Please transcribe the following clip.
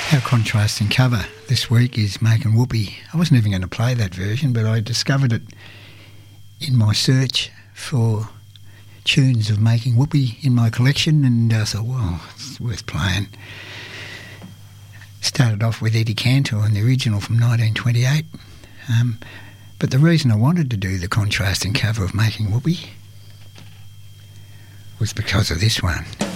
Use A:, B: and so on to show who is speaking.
A: Our contrasting cover this week is Making Whoopee. I wasn't even going to play that version, but I discovered it in my search for tunes of Making Whoopee in my collection, and I thought, well, it's worth playing. Started off with Eddie Cantor and the original from 1928. But the reason I wanted to do the contrasting cover of Making Whoopee was because of this one.